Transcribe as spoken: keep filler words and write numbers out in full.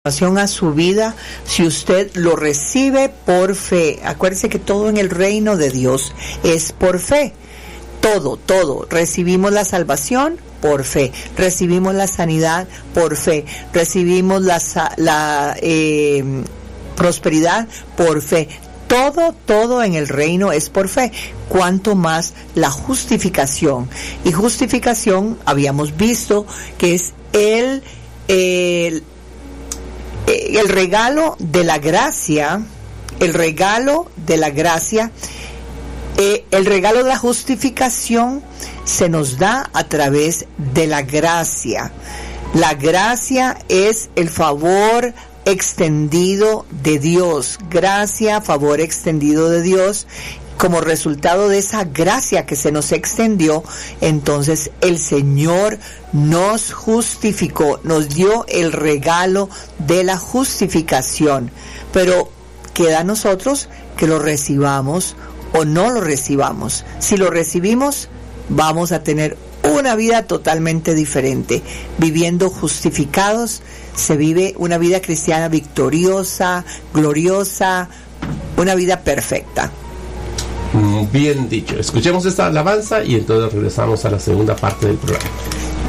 a su vida si usted lo recibe por fe. Acuérdese que todo en el reino de Dios es por fe. Todo, todo. Recibimos la salvación por fe. Recibimos la sanidad por fe. Recibimos la, la eh, prosperidad por fe. Todo, todo en el reino es por fe. Cuanto más la justificación. Y justificación, habíamos visto que es el, el el regalo de la gracia, el regalo de la gracia, eh, el regalo de la justificación se nos da a través de la gracia. La gracia es el favor extendido de Dios, gracia, favor extendido de Dios. Como resultado de esa gracia que se nos extendió, entonces el Señor nos justificó, nos dio el regalo de la justificación. Pero queda a nosotros que lo recibamos o no lo recibamos. Si lo recibimos, vamos a tener una vida totalmente diferente. Viviendo justificados, se vive una vida cristiana victoriosa, gloriosa, una vida perfecta. Bien dicho. Escuchemos esta alabanza y entonces regresamos a la segunda parte del programa.